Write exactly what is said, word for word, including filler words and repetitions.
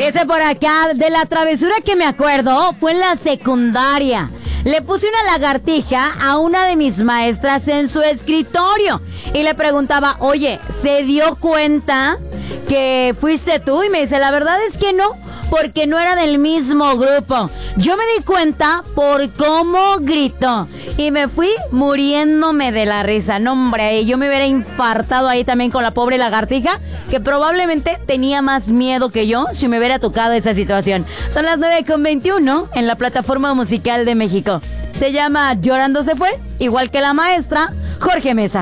Dice por acá, de la travesura que me acuerdo, fue en la secundaria. Le puse una lagartija a una de mis maestras en su escritorio y le preguntaba, oye, ¿se dio cuenta que fuiste tú? Y me dice, la verdad es que no, porque no era del mismo grupo. Yo me di cuenta por cómo gritó y me fui muriéndome de la risa. No, hombre, yo me hubiera infartado ahí también con la pobre lagartija, que probablemente tenía más miedo que yo si me hubiera tocado esa situación. Son las nueve con veintiuno en la plataforma musical de México. Se llama Llorando se fue, igual que la maestra, Jorge Mesa.